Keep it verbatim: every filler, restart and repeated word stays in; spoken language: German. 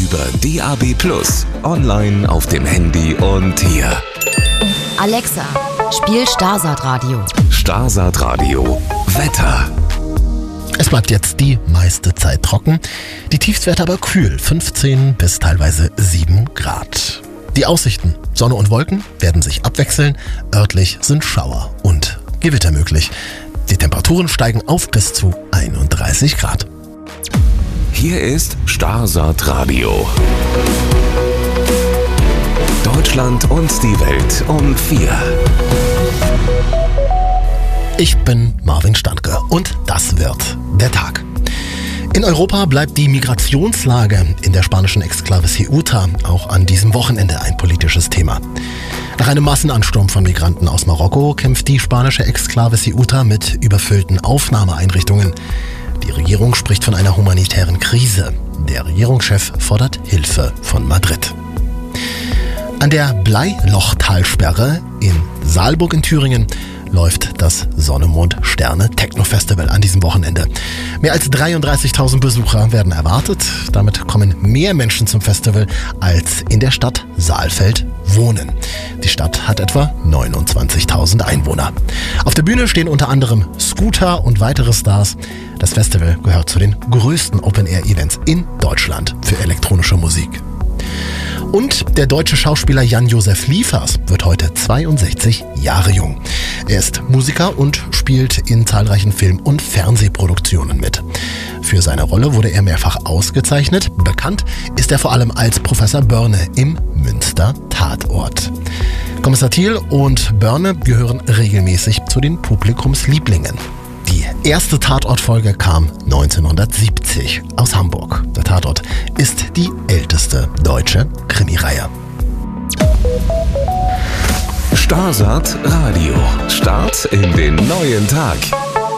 über D A B plus, online auf dem Handy und hier. Alexa, spiel Starsat Radio. Starsat Radio Wetter. Es bleibt jetzt die meiste Zeit trocken, die Tiefstwerte aber kühl, fünfzehn bis teilweise sieben Grad. Die Aussichten, Sonne und Wolken werden sich abwechseln, örtlich sind Schauer und Gewitter möglich. Die Temperaturen steigen auf bis zu einunddreißig Grad. Hier ist Starsat Radio. Deutschland und die Welt um vier. Ich bin Marvin Standke und das wird der Tag. In Europa bleibt die Migrationslage in der spanischen Exklave Ceuta auch an diesem Wochenende ein politisches Thema. Nach einem Massenansturm von Migranten aus Marokko kämpft die spanische Exklave Ceuta mit überfüllten Aufnahmeeinrichtungen. Die Regierung spricht von einer humanitären Krise. Der Regierungschef fordert Hilfe von Madrid. An der Bleilochtalsperre in Saalburg in Thüringen läuft das Sonne-Mond-Sterne-Techno-Festival an diesem Wochenende. Mehr als dreiunddreißigtausend Besucher werden erwartet. Damit kommen mehr Menschen zum Festival, als in der Stadt Saalfeld wohnen. Die Stadt hat etwa neunundzwanzigtausend Einwohner. Auf der Bühne stehen unter anderem Scooter und weitere Stars. Das Festival gehört zu den größten Open-Air-Events in Deutschland für elektronische Musik. Und der deutsche Schauspieler Jan-Josef Liefers wird heute zweiundsechzig Jahre jung. Er ist Musiker und spielt in zahlreichen Film- und Fernsehproduktionen mit. Für seine Rolle wurde er mehrfach ausgezeichnet. Bekannt ist er vor allem als Professor Börne im Münster Tatort. Kommissar Thiel und Börne gehören regelmäßig zu den Publikumslieblingen. Die erste Tatortfolge kam neunzehnhundertsiebzig aus Hamburg. Der Tatort ist die älteste deutsche Krimireihe. Starsat Radio. Start in den neuen Tag.